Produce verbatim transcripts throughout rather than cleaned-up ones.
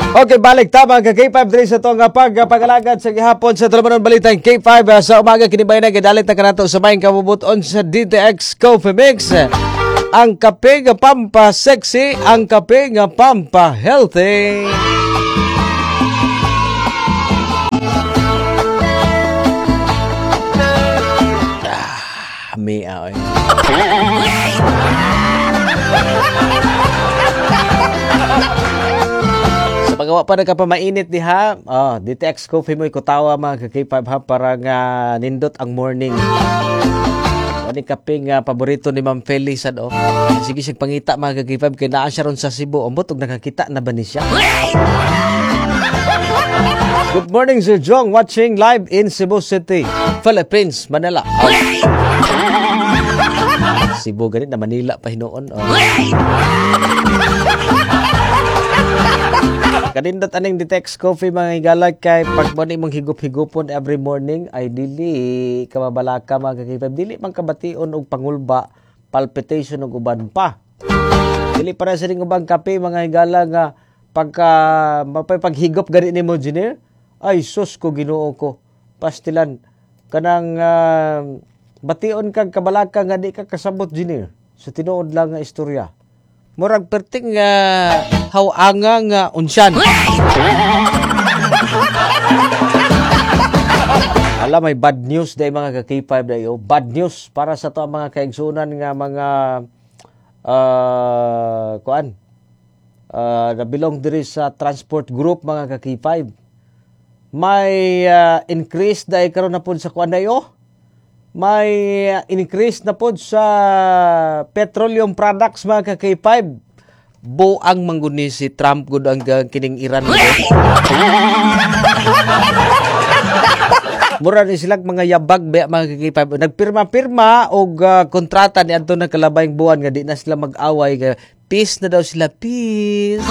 Okay, balik tama ka K five diri sa to nga pagpagalagad sa gihapon sa Tulumanon Balitang K five sa umaga kini bay na gidalit na kanato sa maing kabubuton sa D T X Coffee Mix. Ang kape nga pampa sexy, ang kape nga pampa healthy. Ah, me out. Pagawa pa na ka pa mainit diha. Oh, D T X Coffee mo ikutawa mga ka K five ha para nga nindot ang morning. Ani kape nga paborito ni Ma'am Feli sad oh. Sige sig pangita mga ka K five kay naa siya ron sa Cebu. Ambot og nakakita na ba ni siya? Good morning Sir Jong, watching live in Cebu City, Philippines, Manila. Oh. Cebu ganit na Manila pa hinuon. Oh. Kanindot aning D T X Coffee mga higalag kay pag mo mong higup-higupon every morning ay dili ka mabalaka mga kakipab, dili man kabation og pangulba, palpitation og uban pa. Dili para sa ning ubang kape mga higala nga pagka mapapaghigup gani nimo engineer, ay sus ko Ginoo ko. Pastilan kanang uh, bation kag kabalaka nga di ka kasabot engineer sa tinuod lang nga istorya. Murag perting nga uh, hawanga nga unsyan. Alam, may bad news day mga ka K five dayo. Bad news para sa to mga kaigsunan nga mga uh, kuan uh, na belong diri sa transport group mga ka K five. May uh, increase day karon na pud sa kuan dayo. May uh, increase na po sa petroleum products mga ka K five. Buang mangguni si Trump gud ang kining Iran. Mura ni silang mga yabag ba mga ka K five. Nagpirma-pirma og uh, kontrata ni adto na kalabayng buwan nga di na sila mag-away. Peace na daw sila, peace.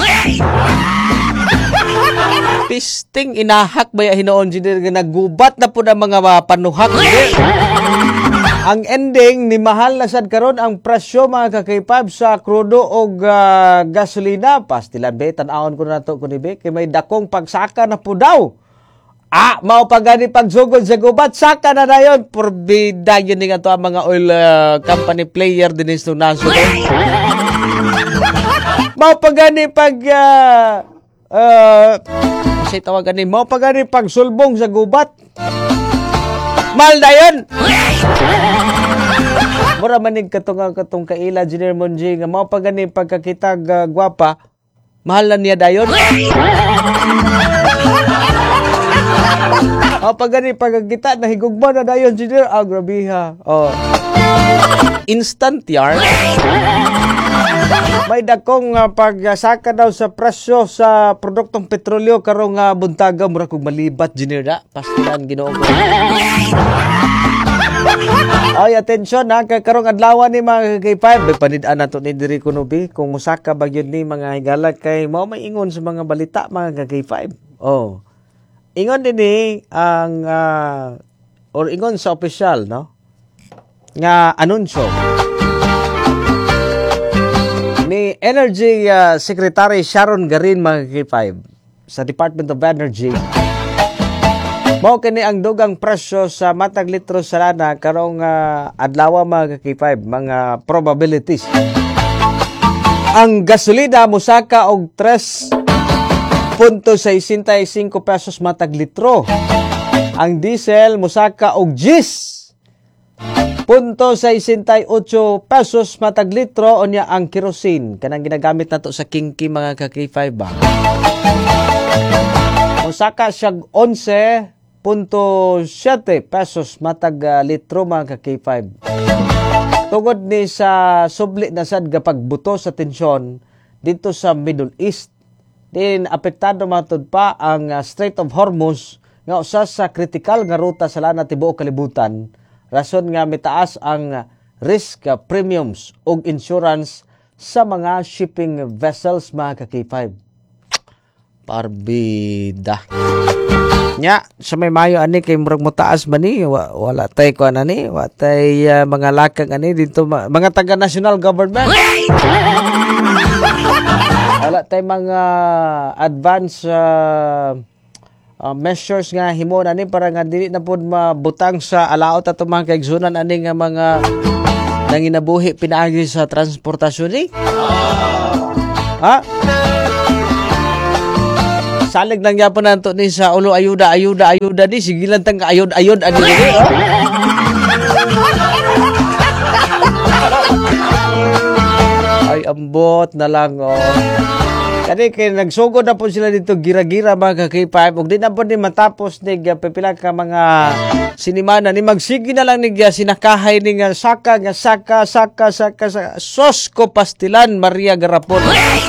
Pisting inahak ba hinoon engineer nga nagubat na po ng mga panuhak. Ang ending ni mahal na sad karon ang presyo mga ka K five sa krudo og uh, gasolina. Pastilan be tan-awon ko nato kuno be kay may dakong pagsaka na po daw. Ah, mao pa gani pagsugod sa gubat saka na dayon porbida yun nga to ang mga oil uh, company player din sa naso. Mao pa gani pag uh, uh, say tawagan ni mo pa gani pag sulbong sa gubat. Mal dayon. Mura manig katong katong kaila Engineer Monji nga mao pa gani pagkakita uh, gwapa. Mahal na niya dayon. O pag gani pagkakita nahigugma na dayon Engineer. Ah, grabe ha. Oh. Instant yarn. May dakong uh, pagsaka daw sa presyo sa produktong petrolyo karong uh, buntaga mura kog malibat Engineer. Pastilan Ginoo ko. Ay, atensyon ha, kay karong adlaw ni mga K five, may panid-an nato ni diri kuno bi kung musaka ba gyud ni mga higala kay mao may ingon sa mga balita mga K five. Oh. Ingon din ni ang uh, or ingon sa official no nga anunsyo ni Energy uh, Secretary Sharon Garin mga K five sa Department of Energy. Mao kini ang dugang presyo sa matag litro sa lana karong uh, adlaw mga K five, mga probabilities. Ang gasolina musaka og tres punto sesenta y cinco pesos matag litro. Ang diesel musaka og ten punto sesenta y ocho pesos matag litro unya ang kerosene kanang ginagamit nato sa kingki mga K five ba. Musaka siya eleven punto siyete pesos matag uh, litro mga K five. Tungod ni sa subli na sad kapag buto sa tensyon dito sa Middle East. Din apektado matud pa ang uh, Strait of Hormuz nga usa sa kritikal nga ruta sa lana tibuok kalibutan. Rason nga mitaas ang uh, risk uh, premiums ug insurance sa mga shipping vessels mga K five. Parbida. Nya sa may mayo ani kay murag mo taas man ni wa, wala tay ko ani wa tay uh, mga lakang ani dito mga taga national government. Wala tay mga advance uh, uh, measures nga himo na ni para nga dili na pud mabutang sa alaot ato mga kaigsunan ani nga mga nanginabuhi pinaagi sa transportasyon ni. Ha? Salig lang yapon nanto ni sa ulo ayuda ayuda ayuda di sige lang tang ayod ayod ani ni. Oh? Ay ambot na lang oh. Kani kay nagsugod na po sila dito gira-gira mga ka-K five ug di na po ni matapos ni pipila ka mga sinimana ni magsigi na lang ni sinakahay ni nga saka nga saka saka saka, saka. Sos ko pastilan Maria Garapon.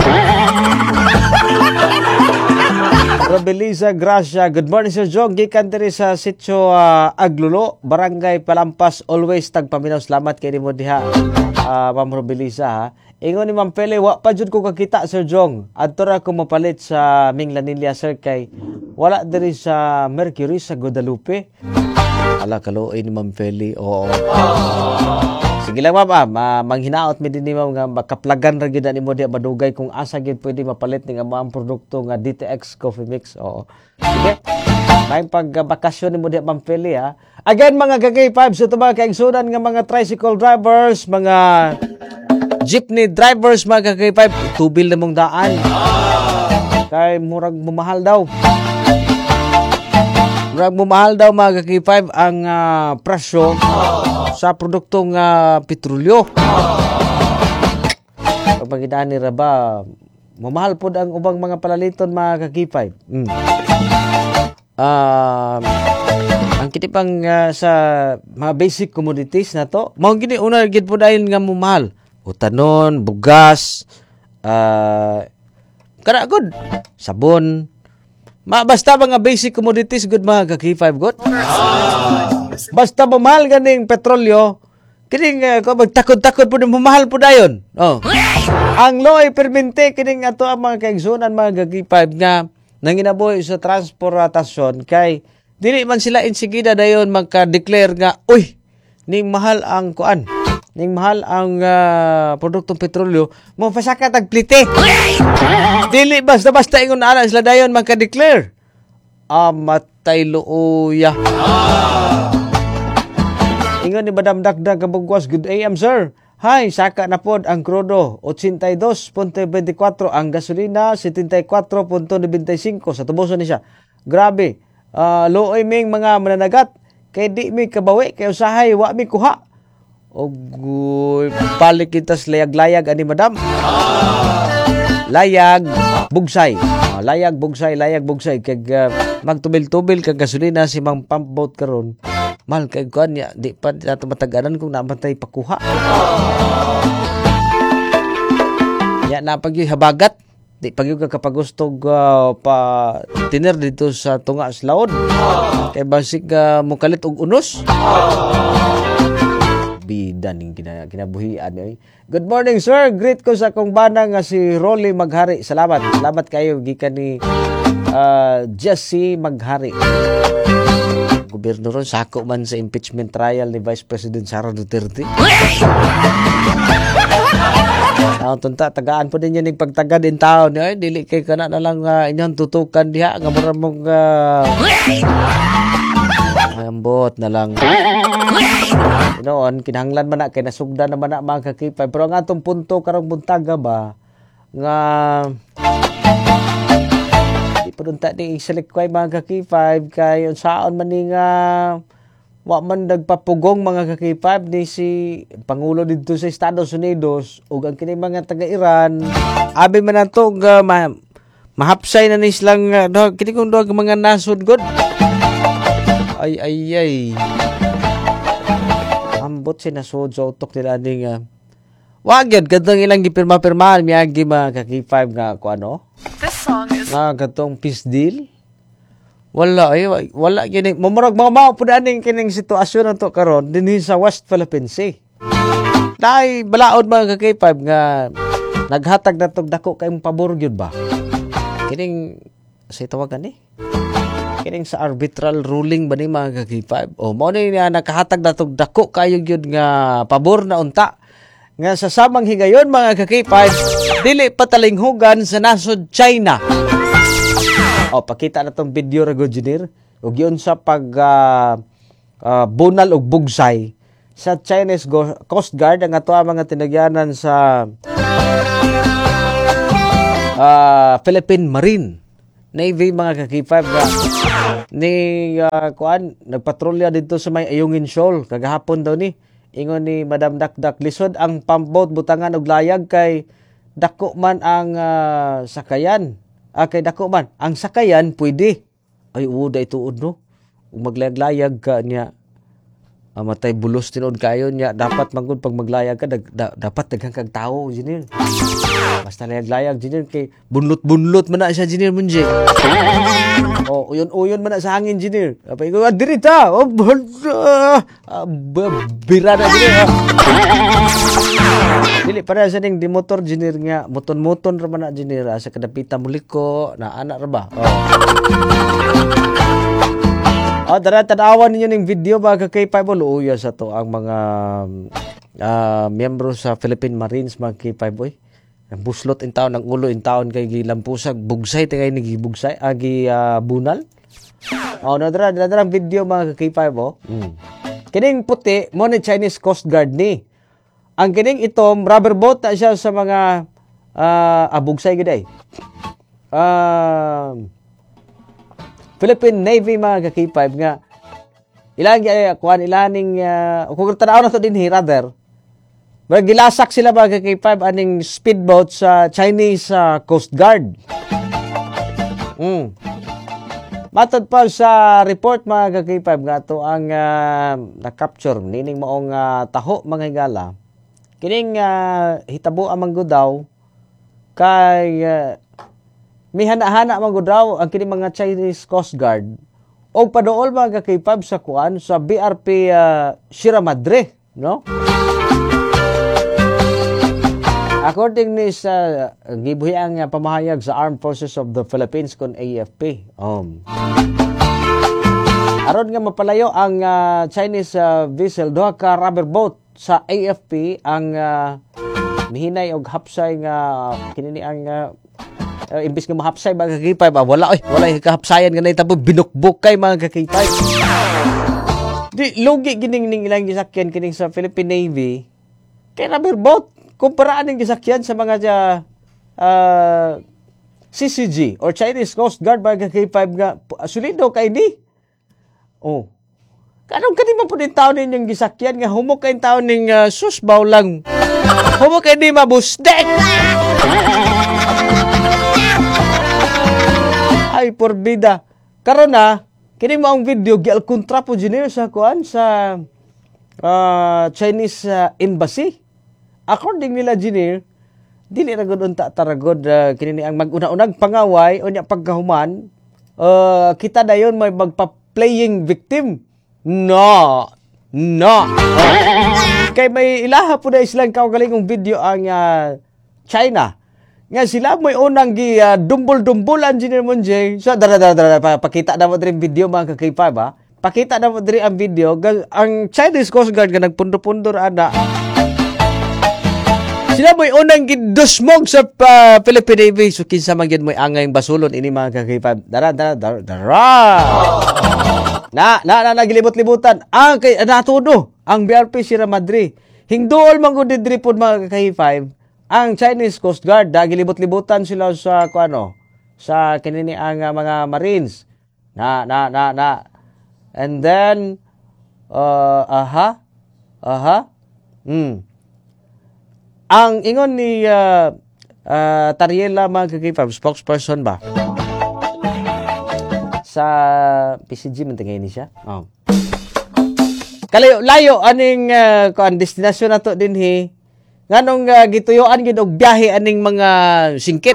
Robeliza Gracia, good morning Sir Jong, gikan diri sa Sitio uh, Aglulo, Barangay Palampas, always tagpaminaw. Salamat kay nimo diha, uh, Ma'am Robeliza ha. Ingon ni Ma'am Pele, wa pa jud ko kakita Sir Jong. Adto ra ko mapalit sa Minglanilla Sir kay wala diri sa Mercury sa Guadalupe. Ala kaluoy ni Ma'am Pele. Oo. Sige lang ma'am, ah, manghinaot mi din ni ma'am nga makaplagan ra gyud nimo diha madugay kung asa gyud pwede mapalit ning among produkto nga D T X Coffee Mix. Oo. Sige. May pagbakasyon nimo diha Ma'am Pele ha. Again mga ka-K five sa so, mga kaigsunan nga mga tricycle drivers, mga jeepney drivers mga ka-K five, tubil na mong daan. Kay murag mumahal daw. Murag mumahal daw mga ka-K five ang uh, presyo sa produktong uh, petrolyo. Pag magidaan ni Raba, mamahal po ang ubang mga palaliton mga ka-K five. Mm. Uh, ang kitipang uh, sa mga basic commodities na to, mao gini una gid po dahil nga mamahal. Utanon, bugas, uh, kana good, sabon, ma basta mga basic commodities good mga ka-K five good. Basta mamahal ganing petrolyo, kining uh, ko magtakod-takod po din mamahal po dayon. Oh. Ang law ay permente kining ato ang mga kaigsunan mga ka-K five nga nanginabuhi sa transportasyon kay dili man sila insigida dayon magka-declare nga uy ning mahal ang kuan. Ning mahal ang uh, produktong petrolyo, mo pasaka tagplite. Dili basta-basta ingon ana sila dayon magka-declare. Amatay luoya. Ingon ni Madam Dagdag Kabugwas, good A M sir. Hi, saka na pod ang krudo, eighty-two point twenty-four, ang gasolina, seventy-four point ninety-five, sa tubuson ni siya. Grabe, uh, looy ming mga mananagat, kay di mi kabawi, kay usahay, wa mi kuha. Ogoy, balik kitas layag-layag, ani madam. Layag, bugsay. Uh, layag, bugsay, layag, bugsay. Kag uh, magtubil-tubil kag gasolina si mang pump boat karon. Mahal kay kuan ya, di pa nato mataganan kung namatay pakuha. Ya na pag habagat, di pag yung kapagustog uh, pa tiner dito sa tunga sa laod. Kay basig uh, mukalit og unos. Bidan ning kina, kinabuhian eh. Good morning sir, greet ko sa akong bana nga si Rolly Maghari. Salamat, salamat kayo gikan ni uh, Jesse Maghari. Gobyerno ron, sako man sa impeachment trial ni Vice President Sara Duterte. Taon tunta, tagaan po din yan yung pagtaga din taon. Ay, dili kay kana na lang uh, inyong tutukan diha. Nga mura mong uh, ambot na lang. Noon, kinahanglan man na, kay nasugda naman na mga kakipay. Pero ang atong punto, karong buntaga ba, nga punta ni isalikway mga ka-K five kay unsaon man ni nga wa man nagpapugong mga ka-K five ni si Pangulo dito sa Estados Unidos ug ang kini mga taga-Iran abi man nato nga ma, mahapsay na ni silang uh, kini kung duha mga nasod god ay ay ay ambot si nasod sa utok nila ni nga wag yun kadtong ilang gipirma-pirmahan miyagi mga ka-K five nga ko ano nga katong peace deal wala ay wala gini mamurag mamaw pud aning kining sitwasyon nato karon dinhi sa West Philippine Sea dai balaod mga ka-K five nga naghatag natog dako kay pabor gyud ba kining sa tawagan ni kining sa arbitral ruling ba ni mga ka-K five o mo ni na nakahatag natog dako kayo gyud nga pabor na unta nga sa samang higayon mga kakipad, dili patalinghugan sa nasod China. O, pakita na tong video ra Engineer. Ug yun sa pag uh, uh, bunal og bugsay sa Chinese Go- Coast Guard ang ato mga tinagyanan sa uh, Philippine Marine Navy mga kakipad nga ni uh, kuan nagpatrolya dito sa may Ayungin Shoal kagahapon daw ni ingon ni Madam Dakdak lisod ang pambot butangan og layag kay dako man ang uh, sakayan. Ah, kay dako man ang sakayan pwede. Ay uda ituod no. Ug maglayag-layag ka niya ah, matay bulos tinuod kayo niya dapat mangud pag maglayag ka dag, da, dapat daghang kag tawo engineer. Basta layag-layag engineer kay bunlot-bunlot man na siya engineer munje. Oh, uyon-uyon man na sa hangin engineer. Apay ko diri ta. Oh, uh, bira na engineer. Dili para sa ning di motor engineer nga moton-moton ra man na engineer sa kadapita muliko na anak ra ba. Oh. Oh, dara tanawan ninyo ning video ba kay five luya sa to ang mga uh, miyembro sa Philippine Marines mga K five boy. Ang buslot in taon ang ulo in taon kay gilampusag bugsay tagay ni gibugsay agi uh, bunal. Oh, nadara nadara video mga K five oh. Mm. Kining puti mo ni Chinese Coast Guard ni. Ang kining itom rubber boat na siya sa mga uh, abugsay giday. Uh, Philippine Navy mga K five nga ilang uh, kuan ilaning uh, kung tanaw na to din rather Well, gilasak sila mga K five aning speedboat sa Chinese uh, Coast Guard. Mm. Matod pa sa report mga K five nga to ang uh, na-capture nining maong uh, taho mga higala. Kining uh, hitabo amang daw kay uh, mihana-hana man daw ang kining mga Chinese Coast Guard o padool mga K five sa kuan sa B R P uh, Sierra Madre, no? According ni sa uh, gibuhiang uh, pamahayag sa Armed Forces of the Philippines kon A F P. Um. Aron nga mapalayo ang uh, Chinese uh, vessel duha ka rubber boat sa A F P ang uh, mihinay og hapsay nga kinini ang uh, uh, imbis nga mahapsay mga kakipay ba wala oy wala kahapsayan nga nahitabo binukbok kay mga kakipay. Di lugi gining ning ilang gisakyan kining sa Philippine Navy kay rubber boat kumpara ning gisakyan sa mga uh, C C G or Chinese Coast Guard mga K five nga sulido kay ni. Oh. Kanong kani man pud taon ninyong gisakyan nga humok kay taon ning uh, susbaw lang. Humok kay di mabusdek. Ay porbida. Karon na kini mo ang video gial kontra po engineer sa kuan sa uh, Chinese uh, embassy. According nila engineer, dili ra gud unta taragod uh, kini ang mag-una-unag pangaway unya pagkahuman uh, kita dayon may magpa-playing victim. No. No. Uh, kay may ilaha po na silang kaugalingong video ang uh, China. Nga sila may unang gi uh, dumbol-dumbol engineer Monjay. So dara dara dara pa, pakita na mo diri video mga K five ba. Pakita na mo diri ang video ang Chinese Coast Guard nga nagpundo-pundor ana. Sila mo'y unang gidusmog sa uh, Philippine Navy. So, kinsa man yun mo'y angay basulon ini mga K five. Dara, dara, dara, dara. Na, na, na, nagilibot-libutan. Ang kay, natudo, ang B R P Sierra Madre. Hingdool man ko didripod mga K five. Ang Chinese Coast Guard, nagilibot-libutan sila sa, ano, sa kinini ang uh, mga Marines. Na, na, na, na. And then, uh, aha, aha, hmm. Ang ingon ni uh, uh, Tariela mga K five, spokesperson ba? Sa P C G man tingay ni siya. Oh. Kalayo layo aning uh, kuan destinasyon nato dinhi. Nganong uh, gituyoan gid og biyahe aning mga singkit.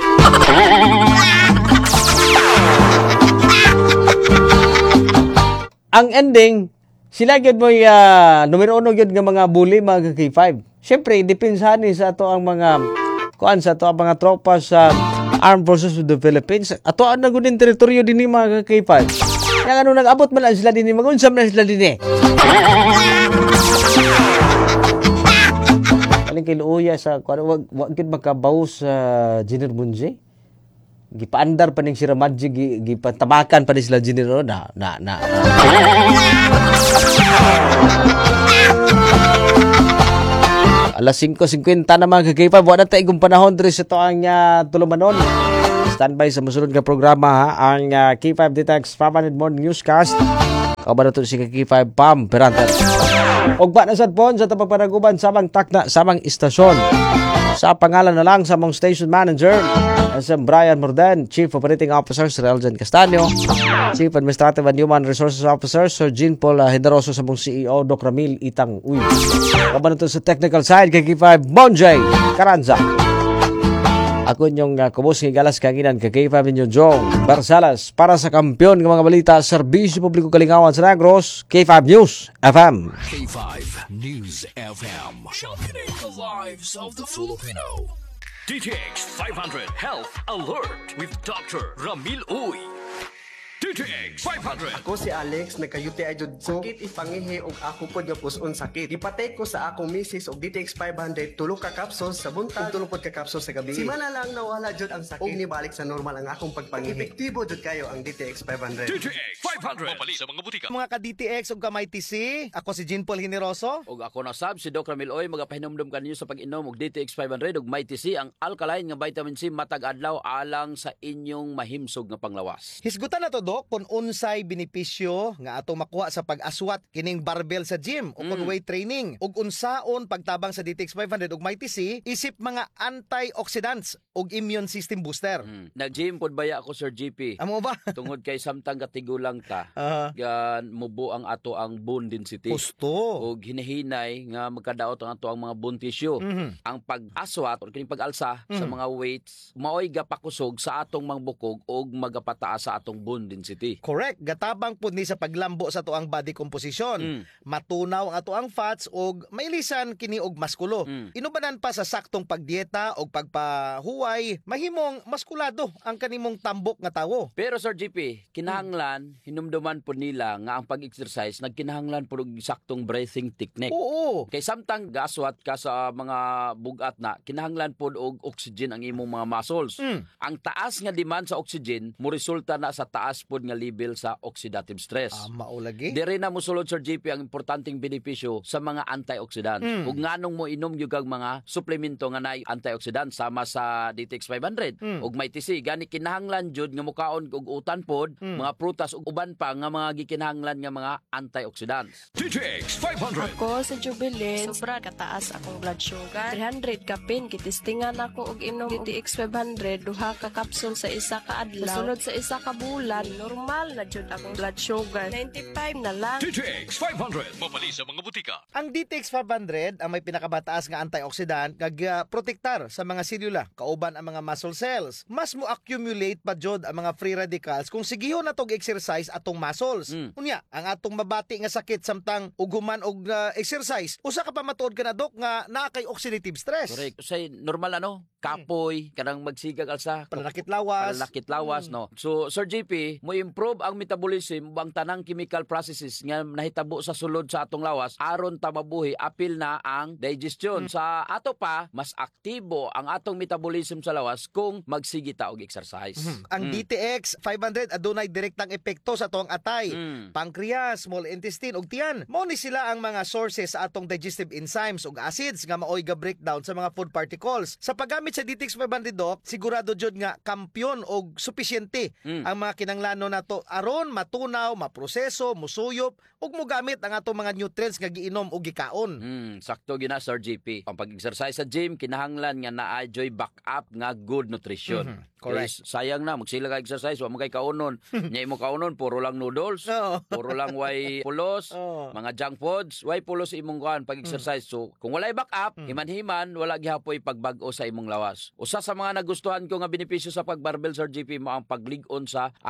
Ang ending sila gyud mo uh, numero uno gyud nga mga bully mga K five. Siyempre, depensahan ni sa ato ang mga kuan sa ato ang mga tropa sa Armed Forces of the Philippines. Ato ang nagunin teritoryo din ni mga K five. Yang ano nag-abot man lang sila din ni magunsam na sila din eh. Kaling kay luya sa kuan wag wag gid makabaw sa Junior Munje. Gipaandar pa ning si Ramadji gi gipatabakan pa ni sila Junior na na na. Alas five fifty na mga kagaypa. Buwan na tayo kung panahon diri sa to ang uh, tulumanon. Standby sa musunod nga programa ha. Ang uh, K five Detects five hundred Morning Newscast. Kauban na to si K five Pam Perantan. Og ba na sad pon sa tapapanaguban samang takna samang istasyon. Sa pangalan na lang sa mong station manager, S M Brian Morden, Chief Operating Officer Sir Eljan Castaño, Chief Administrative and Human Resources Officer Sir Jean Paul uh, Hidaroso sa mong C E O Doc Ramil Itang Uy. Kauban na to sa technical side kay K five Monjay Caranza. Ako inyong uh, kubos ng galas kanginan kay K five ninyo Jong Barsalas para sa kampiyon ng mga balita Serbisyo Publiko Kalingawan sa Negros, K five News F M. K five News F M. Championing the lives of the Filipino. D T X five hundred Health Alert with Doctor Ramil Uy. D T X five hundred. Ako si Alex, nagka-U T I jud ko. Sakit ipangihi og ako pod nga puson sakit. Ipatay ko sa akong misis og D T X five hundred tulo ka capsules sa buntag ug tulo pod ka capsules sa gabi. Simana lang nawala jud ang sakit. Og nibalik sa normal ang akong pagpangihi. Epektibo jud kayo ang D T X five hundred. D T X five hundred. Mapali sa mga butika. Mga ka-D T X ug kamay T C, ako si Jean Paul Hineroso. Og ako na sab si Doc Ramil Oy magapahinumdum kaninyo sa pag-inom og D T X five hundred ug Mighty C ang alkaline nga vitamin C matag adlaw alang sa inyong mahimsog nga panglawas. Hisgutan na to, Doc, kung unsay benepisyo nga ato makuha sa pag-aswat kining barbell sa gym o mm. weight training ug unsaon pagtabang sa D T X five hundred ug Mighty C isip mga antioxidants ug immune system booster. Mm. Nag-gym pod baya ako Sir G P. Amo ba? Tungod kay samtang katigulang ta. Uh-huh. Gan mubo ang ato ang bone density. Gusto. Og hinahinay nga magkadaot ang ato ang mga bone tissue. Mm-hmm. Ang pag-aswat o kining pag-alsa mm. sa mga weights maoy gapakusog sa atong mangbukog og magapataas sa atong bone density. Correct. Gatabang pud ni sa paglambo sa tuang body composition. Mm. Matunaw ang atuang fats og mailisan kini og maskulo. Mm. Inubanan pa sa saktong pagdieta og pagpahuway, mahimong maskulado ang kanimong tambok nga tawo. Pero Sir G P, kinahanglan hinumduman po nila nga ang pag-exercise nagkinahanglan po og saktong breathing technique. Oo. Kay samtang gaswat ka sa mga bugat na, kinahanglan po og oxygen ang imong mga muscles. Mm. Ang taas nga demand sa oxygen mo resulta na sa taas po nga level sa oxidative stress. Ah, maulagi. Dire na mosulod Sir J P ang importanteng benepisyo sa mga antioxidants. Mm. Ug nganong mo inom gyud kag mga suplemento nga naay antioxidants sama sa D T X five hundred Mm. ug Mighty C gani kinahanglan jud nga mukaon og utan pod, Mm. mga prutas ug uban pa nga mga gikinahanglan nga mga antioxidants. D T X five hundred. Ako sa Jubilee, sobra kataas akong blood sugar. three hundred ka pin, kitistingan ako og inom D T X five hundred, duha ka kapsul sa isa ka adlaw. Sunod sa isa ka bulan, normal na jud akong blood sugar. ninety-five na lang. D T X five hundred. Mapali sa mga butika. Ang D T X five hundred ang may pinakabataas nga antioxidant kag uh, protektar sa mga selula kauban ang mga muscle cells. Mas mo accumulate pa jud ang mga free radicals kung sigihon na tog exercise atong muscles. Mm. Unya, ang atong mabati nga sakit samtang uguman og uh, exercise, usa ka pa matuod ka na, Dok, nga naa kay oxidative stress. Correct. Say normal ano, kapoy kanang magsigag alsa, Pananakit lawas. pananakit lawas Mm. no. So Sir J P, mo improve ang metabolism ang tanang chemical processes nga nahitabo sa sulod sa atong lawas aron ta mabuhi apil na ang digestion. Sa ato pa mas aktibo ang atong metabolism sa lawas kung magsige ta og exercise. Ang Mm. D T X five hundred adunay direktang epekto sa atong atay, Mm. pancreas, small intestine ug tiyan. Mao ni sila ang mga sources sa atong digestive enzymes ug acids nga maoy ga breakdown sa mga food particles. Sa paggamit sa D T X five hundred, Doc, sigurado jud nga kampyon og supisyente Mm. ang mga kinahanglanon nato aron matunaw, maproseso, musuyop ug mogamit ang atong mga nutrients nga giinom ug gikaon. Mm, sakto gina Sir J P. Ang pag-exercise sa gym kinahanglan nga naa joy backup nga good nutrition. Mhm, correct. Kaya sayang na magsila ka exercise wa mo kay kaunon. Nya imo kaunon puro lang noodles, Oo. puro lang way pulos, Oo. mga junk foods, way pulos imong kuan pag-exercise. So kung walay backup, himan-himan wala gihapoy pagbag-o sa imong lawas. Usa sa mga nagustuhan ko nga benepisyo sa pagbarbell Sir J P mo ang paglig-on sa akong lawas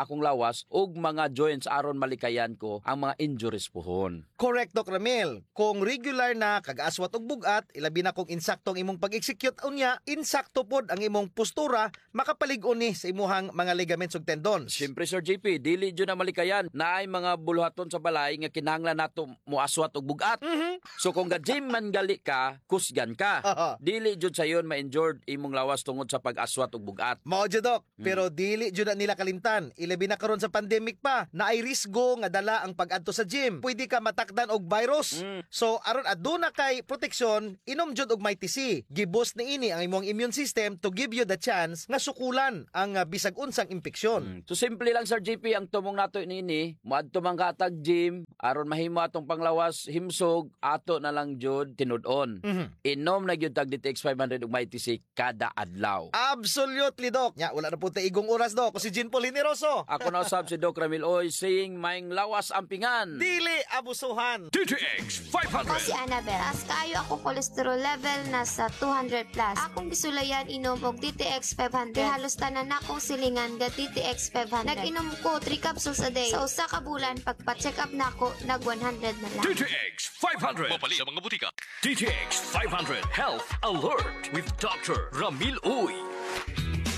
lawas ug mga joints aron malikayan ko ang mga injuries pohon. Correct, Doc Ramil. Kung regular na kag-aswat og bugat, ilabi na kung insakto ang imong pag-execute unya, insakto pod ang imong postura, makapalig-on ni sa imuhang mga ligaments ug tendons. Siyempre Sir J P, dili jud na malikayan na ay mga buluhaton sa balay nga kinahanglan nato moaswat og bugat. Mhm. So kung ga-gym man gali ka, kusgan ka. Aha. Dili jud sayon ma-injured imong lawas tungod sa pag-aswat og bugat. Mao jud, Doc, pero dili jud na nila kalimtan. Ilabi na karon sa pandemic pa, na ay risgo nga dala ang pag-adto sa gym. Pwede ka matakdan og virus. So aron aduna kay proteksyon, inom jud og Mighty C. Giboost ni ini ang imong immune system to give you the chance nga sukulan ang uh, bisag unsang impeksyon. So simple lang Sir J P ang tumong nato nini, moadto man ka tag gym aron mahimo atong panglawas himsog ato na lang jud tinud-on. Mhm. Inom na gyud tag D T X five hundred ug Mighty C kada adlaw. Absolutely, Doc. Nya, wala na po tayo igong oras, Doc. Si Jean Paul Generoso. Ako na usab si Doc Ramil Oy saying maing lawas ampingan. Dili abusuhan. D T X five Ako hundred. si Annabel. As kaayo ako cholesterol level nasa two hundred plus. Akong gisulayan inom og D T X five hundred. Halos tanan akong silingan ga D T X five hundred. Nag-inom ko three capsules a day. Sa usa ka bulan pagpa-check up nako nag one hundred na lang. D T X five hundred. Mapali sa mga butika. D T X five hundred Health Alert with Doctor Ramil Uy.